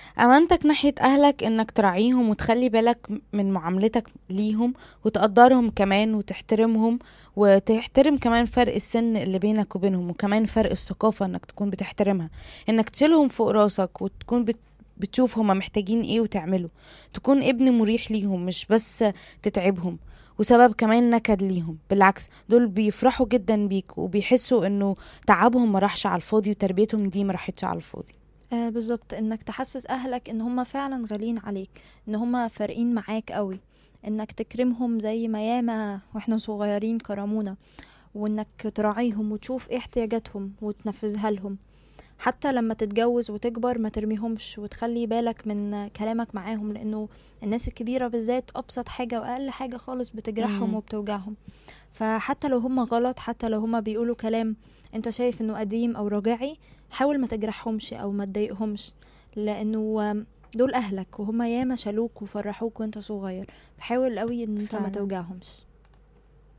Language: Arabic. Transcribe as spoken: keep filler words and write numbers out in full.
امانتك ناحية اهلك انك تراعيهم وتخلي بالك من معاملتك ليهم، وتقدرهم كمان وتحترمهم، وتحترم كمان فرق السن اللي بينك وبينهم، وكمان فرق الثقافة انك تكون بتحترمها. انك تشيلهم فوق راسك وتكون بت بتشوف هما محتاجين ايه وتعمله. تكون ابن مريح ليهم، مش بس تتعبهم وسبب كمان نكد ليهم. بالعكس، دول بيفرحوا جدا بيك وبيحسوا انه تعبهم ما راحش على الفاضي، وتربيتهم دي ما راحتش على الفاضي. آه بالظبط، انك تحسس اهلك ان هم فعلا غاليين عليك، ان هم فارقين معاك قوي، انك تكرمهم زي ما ياما واحنا صغيرين كرمونا، وانك تراعيهم وتشوف ايه احتياجاتهم وتنفذها لهم. حتى لما تتجوز وتكبر ما ترميهمش، وتخلي بالك من كلامك معاهم، لانه الناس الكبيرة بالذات ابسط حاجة واقل حاجة خالص بتجرحهم مم. وبتوجعهم. فحتى لو هم غلط، حتى لو هم بيقولوا كلام انت شايف انه قديم او رجعي، حاول ما تجرحهمش او ما تضايقهمش، لانه دول اهلك وهم ياما شالوك وفرحوك وانت صغير. فحاول قوي ان انت ما فعلا. توجعهمش.